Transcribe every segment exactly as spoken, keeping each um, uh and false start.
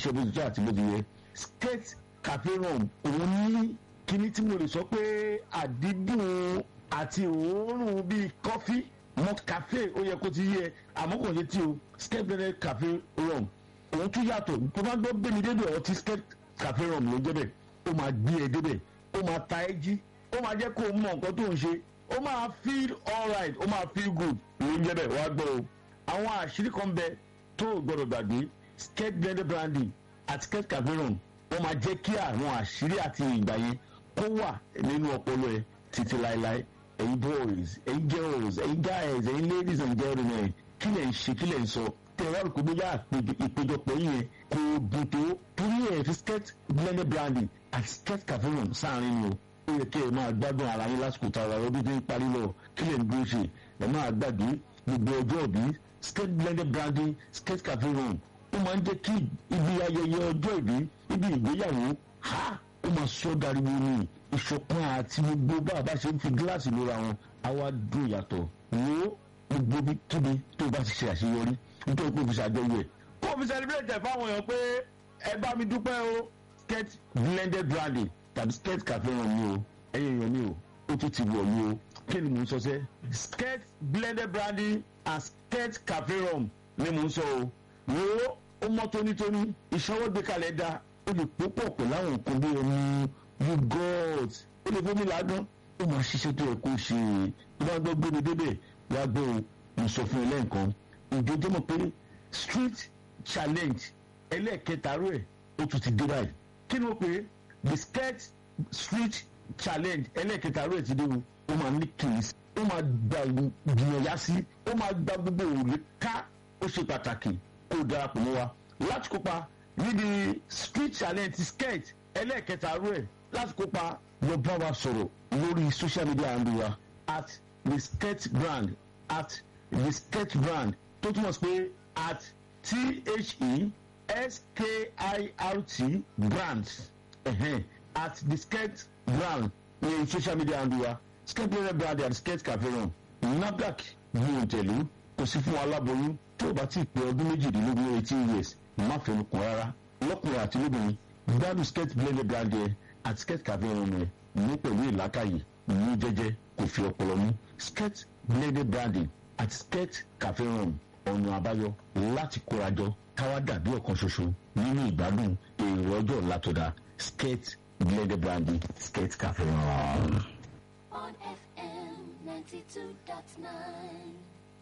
ṣiṣẹ́ bó ti jẹ́ àti bó ti yẹ. Skate Cafe Rum òun ní kíní tí mo lè sọ pé àdídùn àti òórùn bíi kọfí malt cafe ó yẹ kó ti yẹ àmọ́ kò ṣe tí o. Skate Blended Cafe Rum òun tún yàtọ̀ tó bá gbọ́ gbé mi débẹ̀ ọtí Skate Cafe Rum ló ń débẹ̀ ó máa gbé ẹ débẹ̀ ó máa ta ẹ jí ó máa jẹ́ kó o mọ nǹkan tó ń ṣe ó máa feel alright ó máa feel good ló ń débẹ̀ wá gbọ́ o. àwọn àṣírí kan bẹ tó o gbọ́dọ̀ gbàgbé Skate Blended Brandy àti Skate Cafe Rum wọ́n máa jẹ́ kí àwọn àṣírí àti ìgbà yẹn kó wà nínú ọpọlọ ẹ títí láéláé. ẹ̀yin boys ẹ̀yin girls ẹ̀yin guys ẹ̀yin ladies and gentlemen kí lẹ̀ ń ṣe kí lẹ̀ ń sọ tẹ̀wá kò bóyá ìpéjọpọ̀ yìí yẹn kò dùn tó torí ẹ̀ fi Skate Blended Brandy àti Skate Cafe Rum sáàrin ni o. ó yẹ kí ẹ máa gbádùn ara yín lásìkò tá a ra ọdún tó ń parí lọ kí lẹ̀ ń dúró ṣe ẹ máa gbàgbé gbogbo ọjọ́ òbí Skate Blended Brandy Skate Cafe Rum ó máa ń jẹ́ kí ibi ayẹyẹ ọjọ́ ìbí ibi ìgbéyàwó ha ó máa sọ dariwo ní ìṣọ̀kan àti gbogbo bá a bá ṣe ń fi gíláàsì lóra wọn àwa dùn yàtọ̀ wo gbogbo bí kíbi tó bá ti ṣe àṣeyọrí nítorí pé òfìsà àjọyọ̀ ẹ̀. kó o fi celebrate ẹ̀ fáwọn èèyàn pé ẹ bá mi dúpẹ́ o Skate Blended Brandy tàbí Skate Cafe Rum ni o ẹ̀yin èèyàn mi o ó tún ti wọ̀ ni o kí ni mò ń sọ sẹ́ Skate Blended Brandy and Skate Cafe Rum ni mò ń sọ o wo ó mọ́ tónítóní ìṣọwọ́ gbé kalẹ̀ dá ó lè púpọ̀ pẹ̀lú àwọn nǹkan bí omi yogurt ó lè fómi ládùn ó máa ṣiṣẹ́ tó yẹ kó ṣe tó bá gbọ́ gbóni débẹ̀ wá gbọ́ o mo sọ fún ẹ lẹ́ǹkan ìjọjọ́ mọ̀ pé street challenge ẹlẹ́ẹ̀kẹta rẹ̀ ó tún ti dé báyìí kí ni ó pè é the Skate street challenge ẹlẹ́ẹ̀kẹta rẹ̀ ti dé o ó máa ní kìí ó máa gba gbìyànjá sí ó máa gba gbogbo òòlù ká ó ṣe pàtàkì kó darapọ̀ mọ́ wa láti kópa níbi street challenge Skate ẹlẹ́ẹ̀kẹta rẹ̀ láti kópa lọ bá wa sọ̀rọ̀ lórí social media handle wa at the Skate brand at the Skate brand tó túmọ̀ sí pé at T H E S K I R T brand uh-huh. at the Skate brand ní social media handle wa Skate Blended Brandy àti Skate Cafe Rum NAFDAC ní òǹtẹ̀lú kò sí fún aláboyún tó o bá ti pé ọdún méjìdínlógún eighteen years má fẹnu kàn rárá lọ́kùnrin àti lóbìnrin gbádùn Skate Blended Brandy àti Skate Cafe Rum rẹ̀ ní pẹ̀lú ìlàkàyè ní jẹ́jẹ́ kò fi ọpọlọ mú Skate Blended Brandy àti Skate Cafe Rum ọ̀nà àbáyọ láti kórajọ káwá dàbí ọ̀kan ṣoṣo nínú ìgbádùn èrò ọjọ́ ọ̀la tó dáa Skate Blended Brandy Skate Cafe Rum. On F M ninety-two point nine.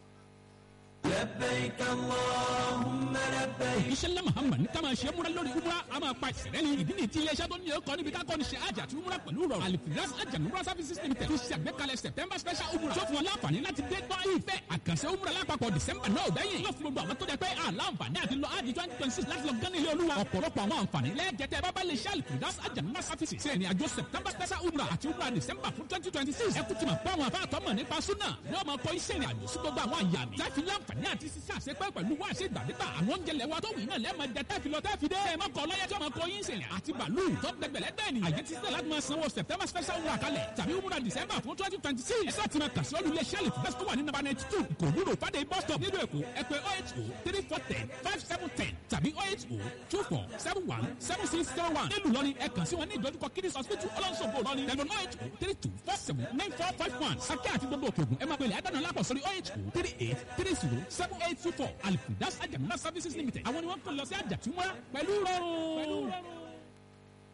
لبيك اللهم لبيك. iṣẹ́ ńlá Muhammad ní ká máa ṣe múra lórí umra a máa pa ìṣẹ̀lẹ̀ ní ìdí ní ti iléeṣẹ́ tó ní ọkọ̀ níbi ká kọ́ni ṣe àjà àti umra pẹ̀lú rọrùn. Al-Firdaus Hajj and Umrah Services Limited ti ṣe àgbékalẹ̀ September special umra tó fún wọn láǹfààní láti dé gbọ́ ìfẹ́ àkànṣe umra lápapọ̀ December náà gbẹ̀yìn yóò fún gbogbo àwọn tó jẹ́ pé àlàǹfààní àti lọ ájì twenty twenty six láti lọ gán ilé olúwa. ọ̀pọ̀lọpọ̀ àwọn àǹfààní lẹ́ẹ̀jẹ̀tẹ̀ bábá lè ṣe Al-Firdaus Hajj and Umrah Services ṣe ìrìn àjò September special umra àti umra December fún twenty twenty six. ẹ kú ti mọ̀ pé àwọn afáàtọ́ mọ̀ nípa súnà ni wọ́n máa kọ́ iṣẹ́ ìrìn àjò sí gbogbo àwọn àyà mi. láti láǹfààní àti ṣiṣẹ́ àṣepẹ́ pẹ̀lú wá ṣe ìgbàdégbà àwọn oúnjẹ lẹ́wà tó wù náà lẹ́ẹ̀ma jẹ tẹ́fi lọ tẹ́fi dé. ẹ má kọ lọ́yẹ tí wọ́n máa kọ yín sẹ̀lẹ̀ àti bàálù tó dẹgbẹ̀lẹ́gbẹ̀ ni. àyè ti sílẹ̀ láti máa sanwó September special umrah kalẹ̀ tàbí umrah December fún twenty twenty six. ẹ sáà ti máa kàṣí olú iléeṣẹ́ Al-Firdaus tó wà ní nàbà ninety two kò wúlò fàdé bus stop nílùú Èkó ẹ pè oh eight oh three four ten five seven ten tàbí oh eight oh two four seven one seven six zero one. nílùú lọ́ni ẹ kàn sí wọn ní ìdojúkọ Kidis hospital ọlọ́nṣogbo lọ́ni tẹlifon oh eight oh three two four seven nine four five one. Sàkẹ́ àti gbogbo òkè ògùn ẹ máa pèlè àdánù lápò sórí oh eight oh three eight three zero seven eight two four. Al-Firdaus Hajj and Umrah Services Limited àwọn ni wọ́n kàn lọ sí àjàtúmọ̀ pẹ̀lú rọrùn.